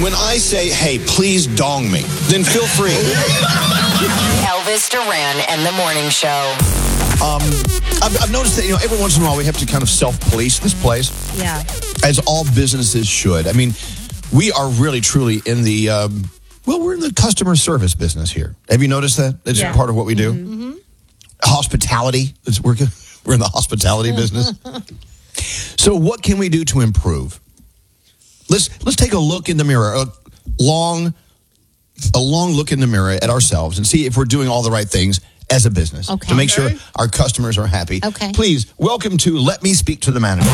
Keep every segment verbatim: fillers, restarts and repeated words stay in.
when I say, hey, please dong me, then feel free. Elvis Duran and the Morning Show. Um, I've, I've noticed that, you know, every once in a while we have to kind of self-police this place. Yeah. As all businesses should. I mean, we are really, truly in the, um, well, we're in the customer service business here. Have you noticed that? It's Yeah. part of what we do. Mm-hmm. Hospitality. It's, we're, we're in the hospitality business. So what can we do to improve? Let's let's take a look in the mirror, a long, a long look in the mirror at ourselves and see if we're doing all the right things as a business Okay. to make sure Okay. our customers are happy. Okay. Please, welcome to Let Me Speak to the Manager.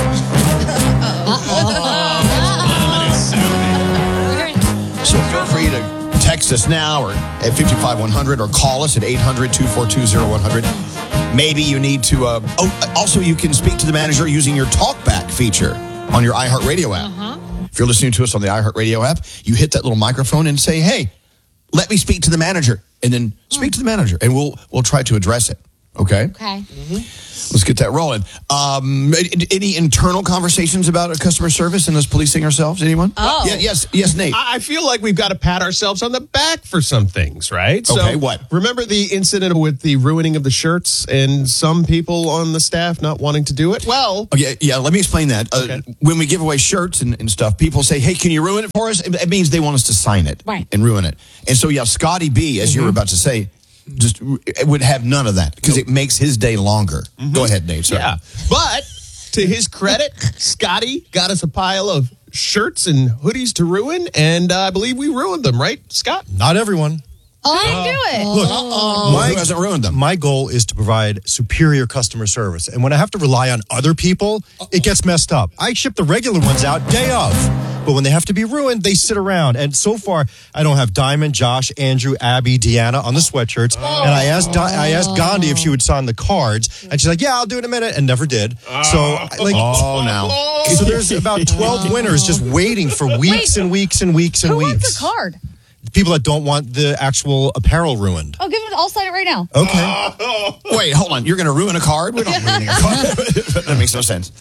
So feel free to text us now or at fifty-five one hundred or call us at eight hundred, two four two, zero one hundred. Maybe you need to, uh, oh, also you can speak to the manager using your TalkBack feature on your iHeartRadio app. Uh-huh. If you're listening to us on the iHeartRadio app, you hit that little microphone and say, hey, let me speak to the manager. And then speak to the manager and we'll we'll try to address it. Okay? Okay. Let's get that rolling. Um, any internal conversations about customer service and us policing ourselves? Anyone? Oh. Yeah, yes, yes, Nate. I feel like we've got to pat ourselves on the back for some things, right? Okay, so, what? Remember the incident with the ruining of the shirts and some people on the staff not wanting to do it? Well, Oh, yeah, yeah, let me explain that. Uh, Okay. When we give away shirts and, and stuff, people say, hey, can you ruin it for us? It, it means they want us to sign it Right. and ruin it. And so, yeah, Scotty B, as you were about to say, just it would have none of that because it makes his day longer. Go ahead, Nate. Sorry. yeah. But to his credit, Scotty got us a pile of shirts and hoodies to ruin, and uh, I believe we ruined them, right, Scott? Not everyone. I didn't do it. Look, Well, my, who hasn't ruined them? my goal is to provide superior customer service. And when I have to rely on other people, it gets messed up. I ship the regular ones out day of. But when they have to be ruined, they sit around. And so far, I don't have Diamond, Josh, Andrew, Abby, Deanna on the sweatshirts. And I asked Di- I asked Gandhi if she would sign the cards. And she's like, yeah, I'll do it in a minute. And never did. So, like, Oh, now. so there's about twelve winners just waiting for weeks and weeks and weeks and Who weeks. wants a card? People that don't want the actual apparel ruined. Oh, give it. I'll sign it right now. Okay. Wait, hold on. You're going to ruin a card? We don't ruin your card. That makes no sense.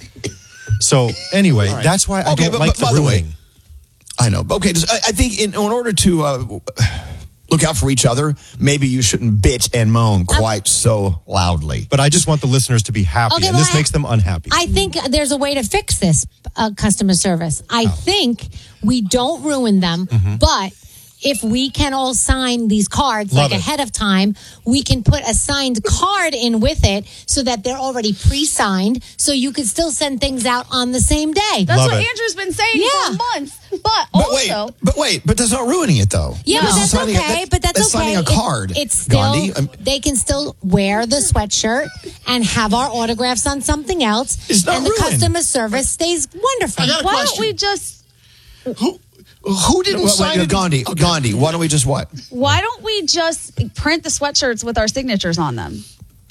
So anyway, right. that's why I Okay, don't but- like but the by the way- ruining. I know. Okay, just, I, I think in, in order to uh, look out for each other, maybe you shouldn't bitch and moan quite so loudly. But I just want the listeners to be happy, Okay, and well, this I- makes them unhappy. I think there's a way to fix this uh, customer service. I think we don't ruin them, but if we can all sign these cards Love like it. ahead of time, we can put a signed card in with it so that they're already pre-signed, so you can still send things out on the same day. That's Love what it. Andrew's been saying Yeah. for months. But, But wait, also, but wait, but that's not ruining it though. Yeah, No. but that's Signing a- okay. that- but that's, that's okay. signing a It- card, it's still Gandhi. Um, they can still wear the sweatshirt and have our autographs on something else, It's not and the ruined. customer service stays wonderful. I got a why question. don't we just Who, who didn't Wait, sign wait, it? Gandhi, Gandhi, why don't we just what? why don't we just print the sweatshirts with our signatures on them?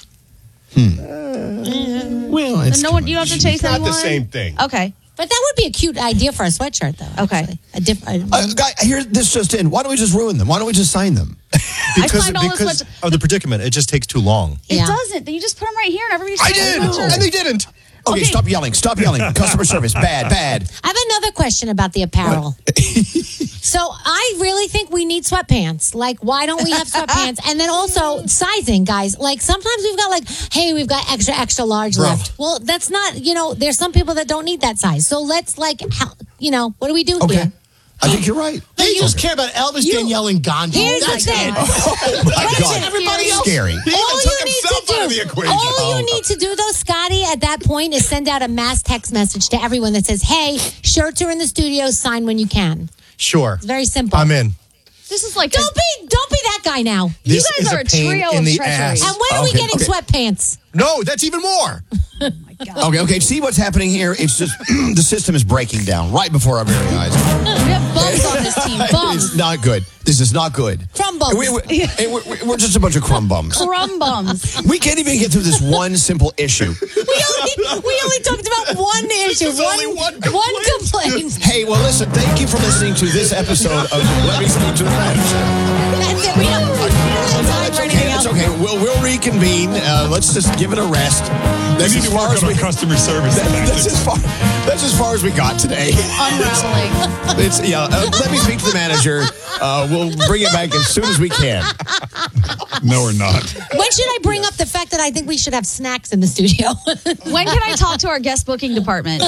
Well, it's And no one, you don't have to chase Not anyone. the same thing. Okay. But that would be a cute idea for a sweatshirt, though. Okay. actually. A different. Uh, guy, here, this just in. Why don't we just ruin them? Why don't we just sign them? because signed all the because sweats- of the predicament, it just takes too long. It Yeah. doesn't. Then you just put them right here and everybody I signs did, the sweatshirt. and they didn't. Okay, Okay. stop yelling. Stop yelling. Customer service, bad, bad. I have another question about the apparel. So I really think we need sweatpants. Like, why don't we have sweatpants? And then also sizing, guys. Like, sometimes we've got like, hey, we've got extra, extra large Bro. left. Well, that's not, you know, there's some people that don't need that size. So let's like, how, you know, what do we do Okay, here? I think you're right. They just care about Elvis, You- Danielle, and Gandhi. Here's the That's thing. it. Oh my God, everybody else- scary. He even All took you need himself to out of the do, equation. all you need to do, though, Scotty, at that point, is send out a mass text message to everyone that says, "Hey, shirts are in the studio. Sign when you can." Sure. It's very simple. I'm in. This is like Don't be, don't be that guy now. This guys is are a a pain trio in of the treachery. ass. And when are we Okay, getting okay. sweatpants? No, that's even more. Okay, okay. See what's happening here? It's just the system is breaking down right before our very eyes. We have bums on this team. It's Bums. not good. This is not good. Crumb bums. We, we, and we're, we're just a bunch of crumb bums. crumb bums. We can't even get through this one simple issue. We only, we only talked about one issue. is only one complaint. one complaint. Hey, well, listen. Thank you for listening to this episode of Let Me Speak to the Manager. That's it. We don't, we don't have time It's for okay. anything It's else. okay. we'll, we'll reconvene. Uh, let's just give it a rest. That's We need as to far work as on we our customer service. That, that's as far. That's as far as we got today. Unraveling. It's yeah. Uh, let me speak to the manager. Uh, we'll bring it back as soon as we can. No, we're not. When should I bring up the fact that I think we should have snacks in the studio? When can I talk to our guest booking department?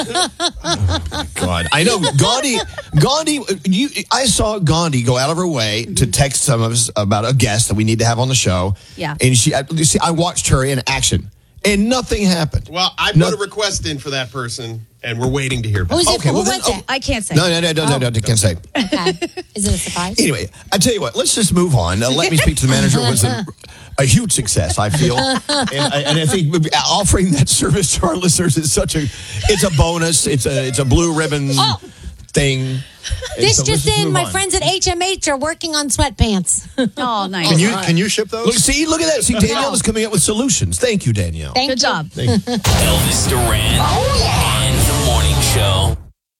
God, I know Gandhi. Gandhi, you. I saw Gandhi go out of her way to text some of us about a guest that we need to have on the show. Yeah. and she. I, you see, I watched her in action, and nothing happened. Well, I No- put a request in for that person, and we're waiting to hear back. Who's it? Okay, Who well then- was it? I can't say. No, no, no, no, no, no, no, can't say. Okay. Is it a surprise? Anyway, I tell you what, let's just move on. Uh, let me speak to the manager. It was a, a huge success, I feel, and I, and I think offering that service to our listeners is such a, it's a bonus. It's a, it's a blue ribbon Oh. thing. And This so just let's in, move my on. friends at H M H are working on sweatpants. Oh, nice. Can you can you ship Look, those? see, look at that. See, Danielle is coming up with solutions. Thank you, Danielle. Thank Good you. job. Elvis Duran and the Morning Show.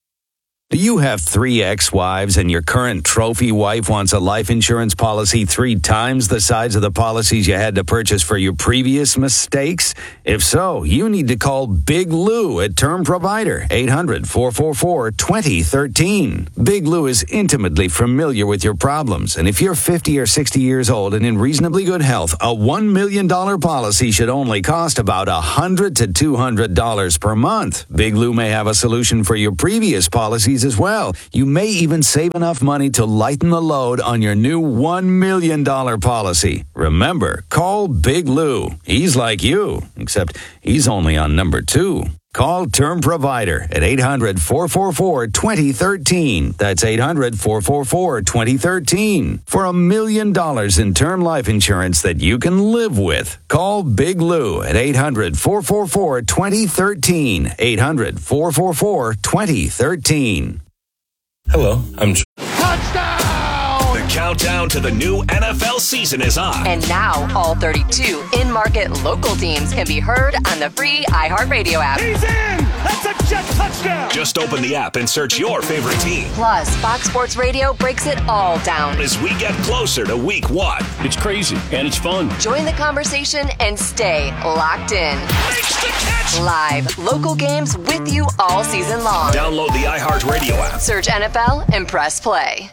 Do you have three ex-wives and your current trophy wife wants a life insurance policy three times the size of the policies you had to purchase for your previous mistakes? If so, you need to call Big Lou at Term Provider, eight hundred, four four four, two zero one three. Big Lou is intimately familiar with your problems, and if you're fifty or sixty years old and in reasonably good health, a one million dollars policy should only cost about one hundred to two hundred dollars per month. Big Lou may have a solution for your previous policies as well. You may even save enough money to lighten the load on your new one million dollars policy. Remember, call Big Lou. He's like you, except he's only on number two. Call Term Provider at eight hundred, four four four, two zero one three. That's eight hundred, four four four, two zero one three. For a million dollars in term life insurance that you can live with. Call Big Lou at eight hundred, four four four, two zero one three. eight hundred, four four four, two zero one three. Hello, I'm. Touchdown! The countdown to the new N F L season is on. And now, all thirty-two in-market local teams can be heard on the free iHeartRadio app. He's in! That's a jet touchdown! Just open the app and search your favorite team. Plus, Fox Sports Radio breaks it all down. As we get closer to week one, It's crazy, and it's fun. Join the conversation and stay locked in. makes the catch. Live, local games with you all season long. Download the iHeartRadio app. Search N F L and press play.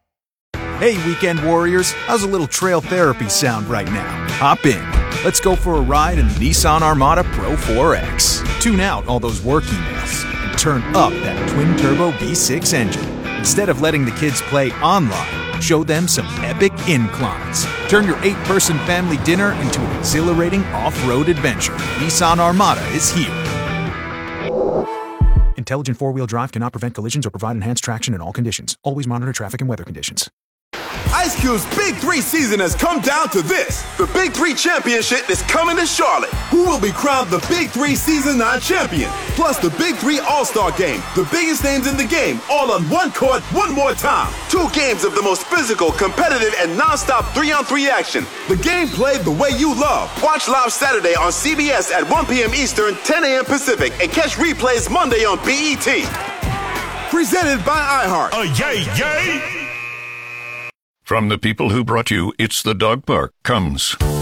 Hey, weekend warriors, how's a little trail therapy sound right now? Hop in. Let's go for a ride in the Nissan Armada Pro four X. Tune out all those work emails and turn up that twin-turbo V six engine. Instead of letting the kids play online, show them some epic inclines. Turn your eight-person family dinner into an exhilarating off-road adventure. Nissan Armada is here. Intelligent four-wheel drive cannot prevent collisions or provide enhanced traction in all conditions. Always monitor traffic and weather conditions. Ice Cube's Big Three season has come down to this. The Big Three Championship is coming to Charlotte. Who will be crowned the Big Three Season nine champion? Plus the Big Three All-Star Game. The biggest names in the game, all on one court, one more time. Two games of the most physical, competitive, and non-stop three-on-three action. The game played the way you love. Watch live Saturday on C B S at one p.m. Eastern, ten a.m. Pacific, and catch replays Monday on B E T. Presented by iHeart. A yay, yay! From the people who brought you It's the Dog Park comes